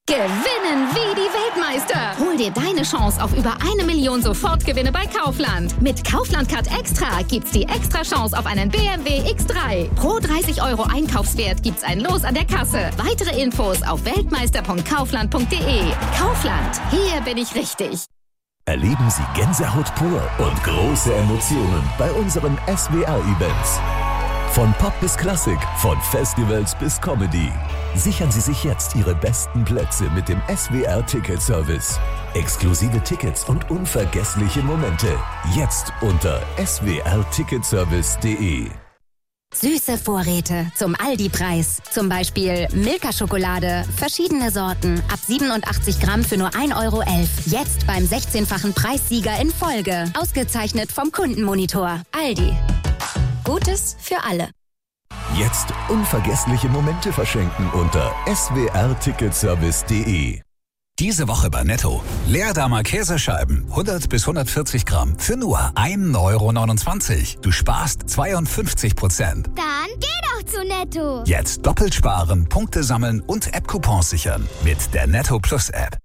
Gewinnen wie die Weltmeister. Hol dir deine Chance auf über 1 Million Sofortgewinne bei Kaufland. Mit Kaufland Card Extra gibt's die extra Chance auf einen BMW X3. Pro 30 € Einkaufswert gibt's ein Los an der Kasse. Weitere Infos auf weltmeister.kaufland.de. Kaufland, hier bin ich richtig. Erleben Sie Gänsehaut pur und große Emotionen bei unseren SWR-Events. Von Pop bis Klassik, von Festivals bis Comedy. Sichern Sie sich jetzt Ihre besten Plätze mit dem SWR-Ticket-Service. Exklusive Tickets und unvergessliche Momente. Jetzt unter swrticketservice.de. Süße Vorräte zum Aldi-Preis. Zum Beispiel Milka-Schokolade, verschiedene Sorten, ab 87 Gramm für nur 1,11 €. Jetzt beim 16-fachen Preissieger in Folge. Ausgezeichnet vom Kundenmonitor. Aldi. Gutes für alle. Jetzt unvergessliche Momente verschenken unter swrticketservice.de. Diese Woche bei Netto. Leerdammer Käsescheiben, 100 bis 140 Gramm, für nur 1,29 €. Du sparst 52%. Dann geh doch zu Netto. Jetzt doppelt sparen, Punkte sammeln und App-Coupons sichern mit der Netto Plus App.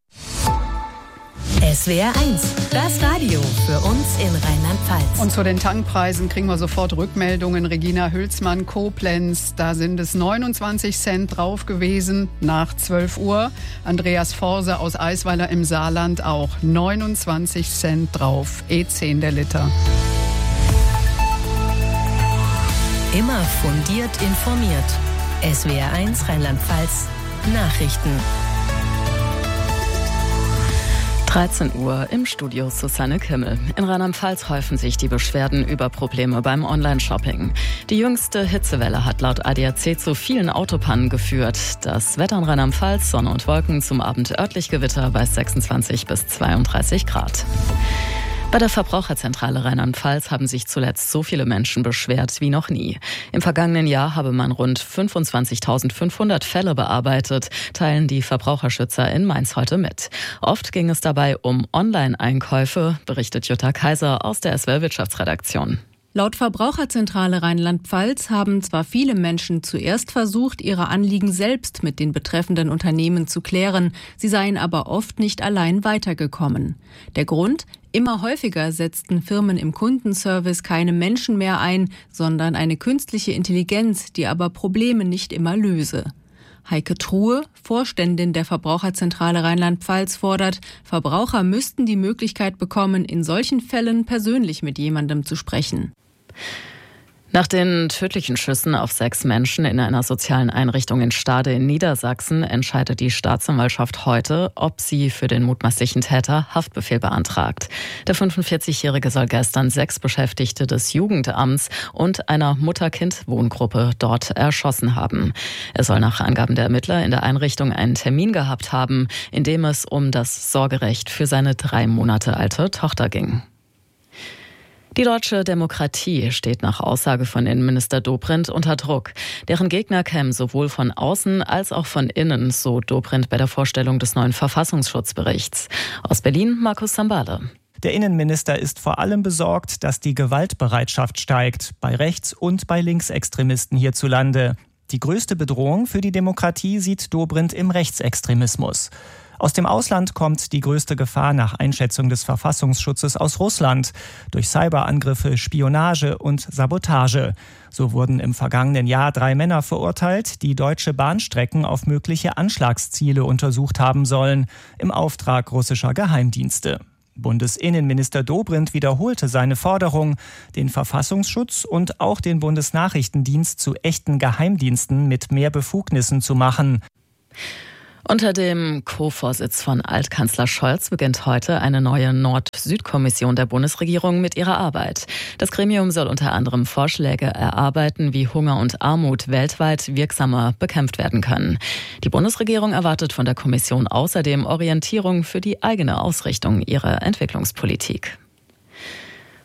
SWR 1, das Radio für uns in Rheinland-Pfalz. Und zu den Tankpreisen kriegen wir sofort Rückmeldungen. Regina Hülsmann, Koblenz, da sind es 29 Cent drauf gewesen nach 12 Uhr. Andreas Forse aus Eisweiler im Saarland auch 29 Cent drauf, E10 der Liter. Immer fundiert informiert. SWR 1 Rheinland-Pfalz Nachrichten. 13 Uhr im Studio Susanne Kimmel. In Rheinland-Pfalz häufen sich die Beschwerden über Probleme beim Online-Shopping. Die jüngste Hitzewelle hat laut ADAC zu vielen Autopannen geführt. Das Wetter in Rheinland-Pfalz, Sonne und Wolken, zum Abend örtlich Gewitter bei 26 bis 32 Grad. Bei der Verbraucherzentrale Rheinland-Pfalz haben sich zuletzt so viele Menschen beschwert wie noch nie. Im vergangenen Jahr habe man rund 25.500 Fälle bearbeitet, teilen die Verbraucherschützer in Mainz heute mit. Oft ging es dabei um Online-Einkäufe, berichtet Jutta Kaiser aus der SWR Wirtschaftsredaktion. Laut Verbraucherzentrale Rheinland-Pfalz haben zwar viele Menschen zuerst versucht, ihre Anliegen selbst mit den betreffenden Unternehmen zu klären, sie seien aber oft nicht allein weitergekommen. Der Grund? Immer häufiger setzten Firmen im Kundenservice keine Menschen mehr ein, sondern eine künstliche Intelligenz, die aber Probleme nicht immer löse. Heike Truhe, Vorständin der Verbraucherzentrale Rheinland-Pfalz, fordert, Verbraucher müssten die Möglichkeit bekommen, in solchen Fällen persönlich mit jemandem zu sprechen. Nach den tödlichen Schüssen auf 6 Menschen in einer sozialen Einrichtung in Stade in Niedersachsen entscheidet die Staatsanwaltschaft heute, ob sie für den mutmaßlichen Täter Haftbefehl beantragt. Der 45-Jährige soll gestern 6 Beschäftigte des Jugendamts und einer Mutter-Kind-Wohngruppe dort erschossen haben. Er soll nach Angaben der Ermittler in der Einrichtung einen Termin gehabt haben, in dem es um das Sorgerecht für seine 3 Monate alte Tochter ging. Die deutsche Demokratie steht nach Aussage von Innenminister Dobrindt unter Druck. Deren Gegner kämen sowohl von außen als auch von innen, so Dobrindt bei der Vorstellung des neuen Verfassungsschutzberichts. Aus Berlin, Markus Sambale. Der Innenminister ist vor allem besorgt, dass die Gewaltbereitschaft steigt, bei Rechts- und bei Linksextremisten hierzulande. Die größte Bedrohung für die Demokratie sieht Dobrindt im Rechtsextremismus. Aus dem Ausland kommt die größte Gefahr nach Einschätzung des Verfassungsschutzes aus Russland durch Cyberangriffe, Spionage und Sabotage. So wurden im vergangenen Jahr 3 Männer verurteilt, die deutsche Bahnstrecken auf mögliche Anschlagsziele untersucht haben sollen, im Auftrag russischer Geheimdienste. Bundesinnenminister Dobrindt wiederholte seine Forderung, den Verfassungsschutz und auch den Bundesnachrichtendienst zu echten Geheimdiensten mit mehr Befugnissen zu machen. Unter dem Co-Vorsitz von Altkanzler Scholz beginnt heute eine neue Nord-Süd-Kommission der Bundesregierung mit ihrer Arbeit. Das Gremium soll unter anderem Vorschläge erarbeiten, wie Hunger und Armut weltweit wirksamer bekämpft werden können. Die Bundesregierung erwartet von der Kommission außerdem Orientierung für die eigene Ausrichtung ihrer Entwicklungspolitik.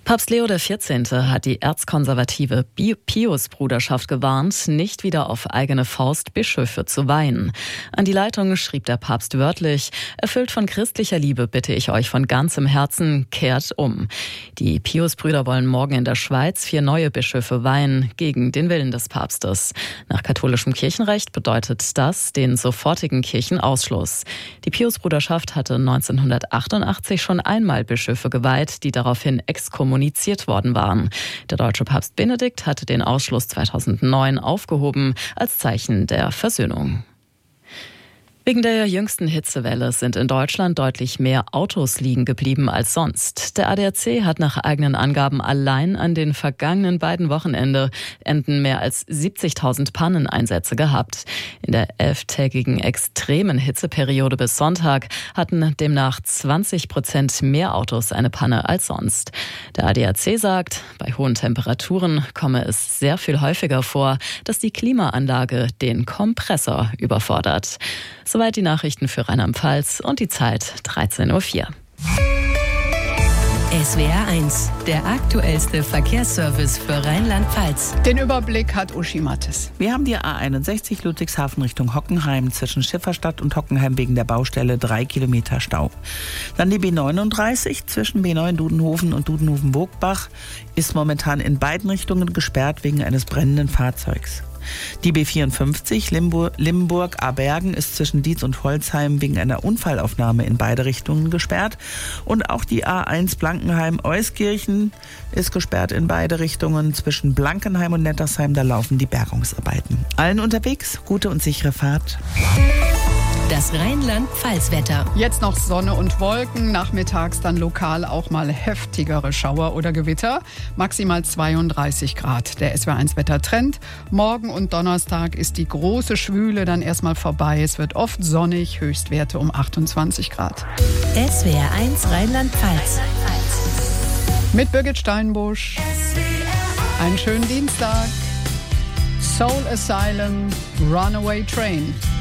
Papst Leo XIV. Hat die erzkonservative Pius-Bruderschaft gewarnt, nicht wieder auf eigene Faust Bischöfe zu weihen. An die Leitung schrieb der Papst wörtlich: Erfüllt von christlicher Liebe bitte ich euch von ganzem Herzen, kehrt um. Die Pius-Brüder wollen morgen in der Schweiz 4 neue Bischöfe weihen, gegen den Willen des Papstes. Nach katholischem Kirchenrecht bedeutet das den sofortigen Kirchenausschluss. Die Pius-Bruderschaft hatte 1988 schon einmal Bischöfe geweiht, die daraufhin exkommuniziert worden waren. Der deutsche Papst Benedikt hatte den Ausschluss 2009 aufgehoben als Zeichen der Versöhnung. Wegen der jüngsten Hitzewelle sind in Deutschland deutlich mehr Autos liegen geblieben als sonst. Der ADAC hat nach eigenen Angaben allein an den vergangenen beiden Wochenenden mehr als 70.000 Panneneinsätze gehabt. In der 11-tägigen extremen Hitzeperiode bis Sonntag hatten demnach 20% mehr Autos eine Panne als sonst. Der ADAC sagt, bei hohen Temperaturen komme es sehr viel häufiger vor, dass die Klimaanlage den Kompressor überfordert. Soweit die Nachrichten für Rheinland-Pfalz und die Zeit 13:04 Uhr. SWR 1, der aktuellste Verkehrsservice für Rheinland-Pfalz. Den Überblick hat Uschi Mattes. Wir haben die A61 Ludwigshafen Richtung Hockenheim zwischen Schifferstadt und Hockenheim wegen der Baustelle 3 Kilometer Stau. Dann die B39 zwischen B9 Dudenhofen und Dudenhofen-Burgbach ist momentan in beiden Richtungen gesperrt wegen eines brennenden Fahrzeugs. Die B54 Limburg-Abergen ist zwischen Dietz und Holzheim wegen einer Unfallaufnahme in beide Richtungen gesperrt. Und auch die A1 Blankenheim-Euskirchen ist gesperrt in beide Richtungen. Zwischen Blankenheim und Nettersheim, da laufen die Bergungsarbeiten. Allen unterwegs, gute und sichere Fahrt. Das Rheinland-Pfalz-Wetter. Jetzt noch Sonne und Wolken, nachmittags dann lokal auch mal heftigere Schauer oder Gewitter. Maximal 32 Grad. Der SWR1-Wettertrend. Morgen und Donnerstag ist die große Schwüle dann erstmal vorbei. Es wird oft sonnig, Höchstwerte um 28 Grad. SWR1 Rheinland-Pfalz. Mit Birgit Steinbusch. Einen schönen Dienstag. Soul Asylum, Runaway Train.